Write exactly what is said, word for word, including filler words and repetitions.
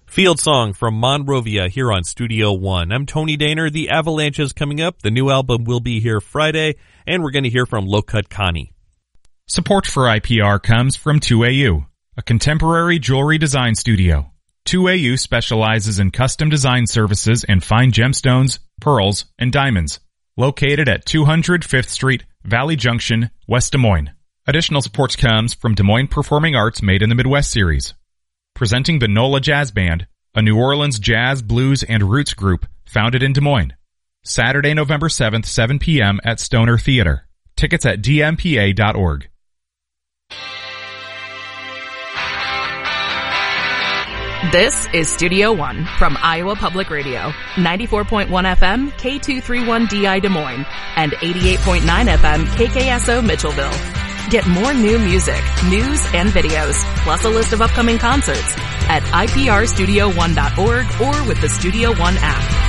Field Song from Monrovia here on Studio One. I'm Tony Daner. The Avalanche is coming up. The new album will be here Friday, and we're going to hear from Low Cut Connie. Support for I P R comes from two A U, a contemporary jewelry design studio. two A U specializes in custom design services and fine gemstones, pearls, and diamonds. Located at two hundred Fifth Street, Valley Junction, West Des Moines. Additional support comes from Des Moines Performing Arts Made in the Midwest series. Presenting the NOLA Jazz Band, a New Orleans jazz, blues, and roots group founded in Des Moines. Saturday, November seventh, seven p.m. at Stoner Theater. Tickets at d m p a dot org. This is Studio One from Iowa Public Radio, ninety-four point one F M, K two thirty-one D I Des Moines, and eighty-eight point nine F M, K K S O Mitchellville. Get more new music, news, and videos, plus a list of upcoming concerts at I P R studio one dot org or with the Studio One app.